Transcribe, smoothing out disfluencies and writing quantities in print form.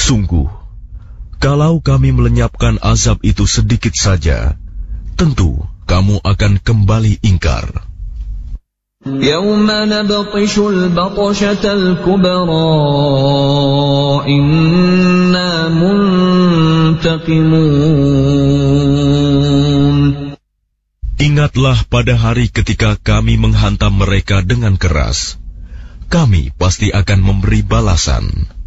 Sungguh, kalau kami melenyapkan azab itu sedikit saja, tentu kamu akan kembali ingkar. Yawma nabtishul batshatal kubra inna muntaqimun. Ingatlah pada hari ketika kami menghantam mereka dengan keras. Kami pasti akan memberi balasan.